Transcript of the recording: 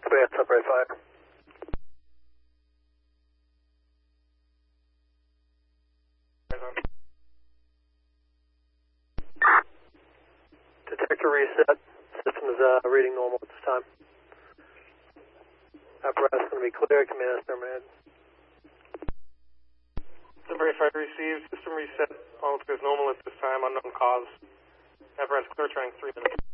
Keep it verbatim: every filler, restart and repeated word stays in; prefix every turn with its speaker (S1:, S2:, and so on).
S1: Clear, separate five. Detector reset. System is uh, reading normal at this time. Apparatus going to be clear. Command is terminated.
S2: Separate five received. System reset. All is normal at this time. Unknown cause. Apparatus clear. Trying three minutes.